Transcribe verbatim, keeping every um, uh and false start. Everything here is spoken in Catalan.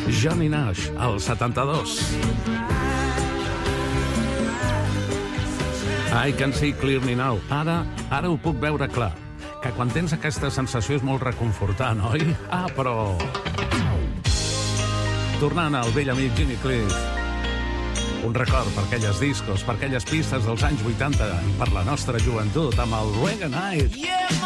Johnny Nash, al setanta-dos. I can see clearly now. Ara, ara ho puc veure clar. Que quan tens aquesta sensació és molt reconfortant, oi? Ah, però... Tornant al vell amic Jimmy Cliff. Un record per aquelles discos, per aquelles pistes dels anys vuitanta i per la nostra joventut amb el Reggae Night. Yeah,